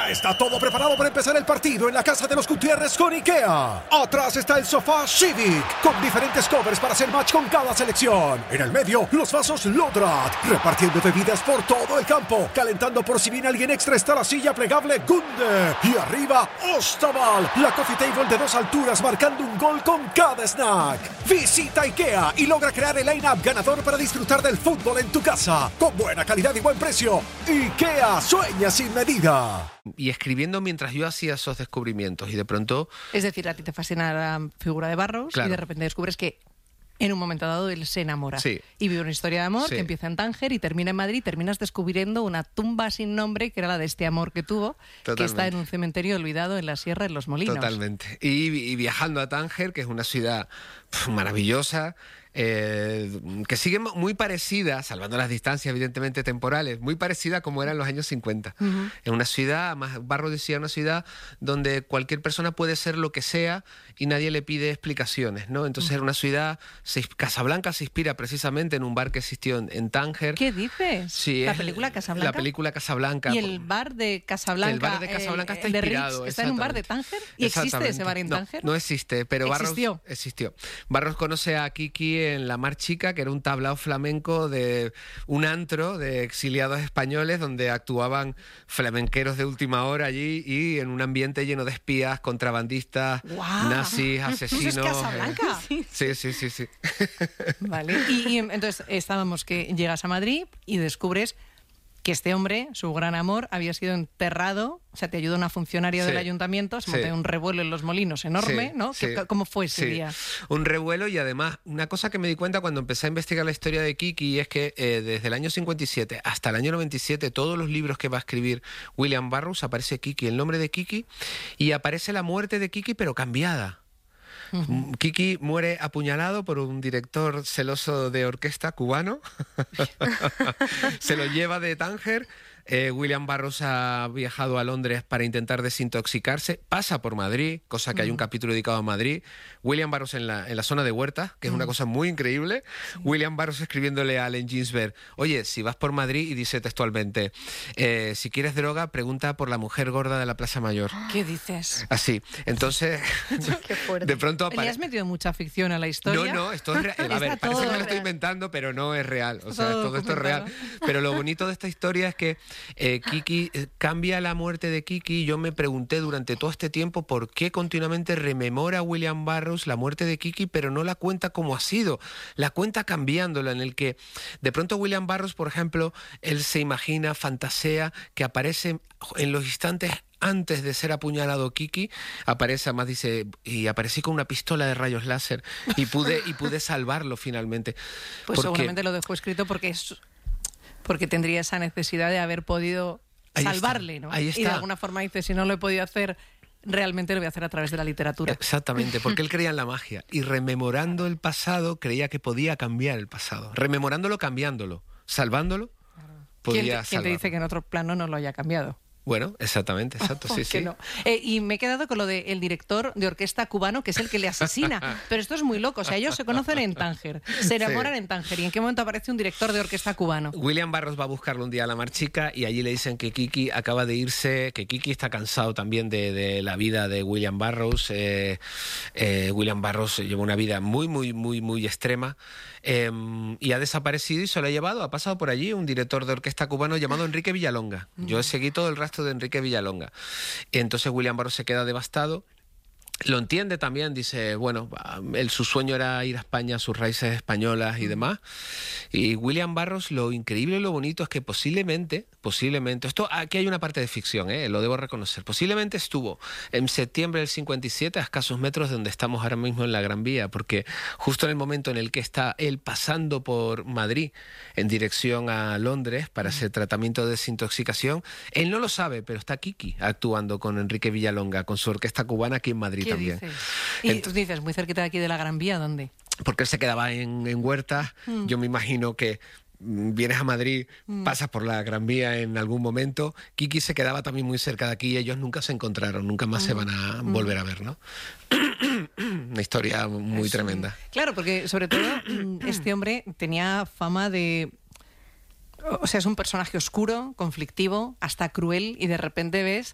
Ya está todo preparado para empezar el partido en la casa de los Gutiérrez con IKEA. Atrás está el sofá Civic, con diferentes covers para hacer match con cada selección. En el medio, los vasos Lodrat, repartiendo bebidas por todo el campo. Calentando por si viene alguien extra está la silla plegable Gunde. Y arriba, Ostaval, la coffee table de 2 alturas marcando un gol con cada snack. Visita IKEA y logra crear el line-up ganador para disfrutar del fútbol en tu casa. Con buena calidad y buen precio. IKEA, sueña sin medida. Y escribiendo mientras yo hacía esos descubrimientos y de pronto... Es decir, a ti te fascina la figura de Burroughs, claro, y de repente descubres que en un momento dado él se enamora. Sí. Y vive una historia de amor, Sí, que empieza en Tánger y termina en Madrid. Terminas descubriendo una tumba sin nombre, que era la de este amor que tuvo, Totalmente. que está en un cementerio olvidado en la sierra, en Los Molinos. Totalmente. Y viajando a Tánger, que es una ciudad maravillosa, que sigue muy parecida, salvando las distancias evidentemente temporales, muy parecida como era en los años 50. En una ciudad, más Barros decía, una ciudad donde cualquier persona puede ser lo que sea y nadie le pide explicaciones, ¿no? Entonces era una ciudad, Casablanca se inspira precisamente en un bar que existió en Tánger. ¿Qué dices? Sí, ¿La película Casablanca? La película Casablanca. Y el bar de Casablanca. El bar de Casablanca está de inspirado. Ritz, ¿está en un bar de Tánger? ¿Y existe ese bar en Tánger? No existe, pero ¿Existió? Barros existió. Barros conoce a Kiki en La Mar Chica, que era un tablao flamenco de un antro de exiliados españoles donde actuaban flamenqueros de última hora allí y en un ambiente lleno de espías, contrabandistas, nazis, asesinos. ¿Eso es Casablanca? Sí. Vale, y entonces estábamos que llegas a Madrid y descubres que este hombre, su gran amor, había sido enterrado. O sea, te ayuda una funcionaria del ayuntamiento, se montó un revuelo en Los Molinos enorme, ¿no? Sí. ¿Cómo fue ese día? Un revuelo y además, una cosa que me di cuenta cuando empecé a investigar la historia de Kiki es que desde el año 57 hasta el año 97, todos los libros que va a escribir William Burroughs, aparece Kiki, el nombre de Kiki, y aparece la muerte de Kiki, pero cambiada. Kiki muere apuñalado por un director celoso de orquesta cubano. Se lo lleva de Tánger. William Burroughs ha viajado a Londres para intentar desintoxicarse, pasa por Madrid, cosa que hay un capítulo dedicado a Madrid. William Burroughs en la zona de Huertas, que es una cosa muy increíble. William Burroughs escribiéndole a Allen Ginsberg: oye, si vas por Madrid, y dice textualmente, si quieres droga, pregunta por la mujer gorda de la Plaza Mayor. ¿Qué dices? Así, entonces Qué fuerte. de pronto ¿Le has metido mucha ficción a la historia? No, esto es real. A ver, parece que me lo estoy inventando, pero no es real. O sea, todo esto es real. Pero lo bonito de esta historia es que Kiki cambia la muerte de Kiki. Yo me pregunté durante todo este tiempo por qué continuamente rememora William Burroughs la muerte de Kiki, pero no la cuenta como ha sido, la cuenta cambiándola, en el que de pronto William Burroughs, por ejemplo, él se imagina, fantasea que aparece en los instantes antes de ser apuñalado Kiki, aparece, además dice, y aparecí con una pistola de rayos láser y pude salvarlo finalmente. Pues seguramente lo dejó escrito porque tendría esa necesidad de haber podido salvarle, ¿no? Ahí está. Y de alguna forma dice, si no lo he podido hacer, realmente lo voy a hacer a través de la literatura. Exactamente, porque él creía en la magia y rememorando el pasado creía que podía cambiar el pasado. Rememorándolo, cambiándolo, salvándolo, podía ¿Quién te dice que en otro plano no lo haya cambiado? Bueno, exactamente, exacto, sí. No. Y me he quedado con lo del director de orquesta cubano, que es el que le asesina. Pero esto es muy loco. O sea, ellos se conocen en Tánger, se enamoran en Tánger. ¿Y en qué momento aparece un director de orquesta cubano? William Burroughs va a buscarlo un día a La Mar Chica y allí le dicen que Kiki acaba de irse, que Kiki está cansado también de la vida de William Burroughs. William Burroughs lleva una vida muy extrema y ha desaparecido y se lo ha llevado. Ha pasado por allí un director de orquesta cubano llamado Enrique Villalonga. Yo seguí todo el rastro de Enrique Villalonga. Entonces William Burroughs se queda devastado. Lo entiende también, dice, bueno, su sueño era ir a España, sus raíces españolas y demás. Y William Burroughs, lo increíble y lo bonito es que posiblemente, esto aquí hay una parte de ficción, lo debo reconocer, posiblemente estuvo en septiembre del 57 a escasos metros de donde estamos ahora mismo en la Gran Vía, porque justo en el momento en el que está él pasando por Madrid en dirección a Londres para hacer tratamiento de desintoxicación, él no lo sabe, pero está Kiki actuando con Enrique Villalonga, con su orquesta cubana aquí en Madrid también. Dices? Y tú dices, muy cerquita de aquí de la Gran Vía, ¿dónde? Porque él se quedaba en Huertas. Yo me imagino que vienes a Madrid, pasas por la Gran Vía en algún momento. Kiki se quedaba también muy cerca de aquí y ellos nunca se encontraron, nunca más se van a volver a ver, ¿no? Una historia muy tremenda. Claro, porque sobre todo este hombre tenía fama de... O sea, es un personaje oscuro, conflictivo, hasta cruel, y de repente ves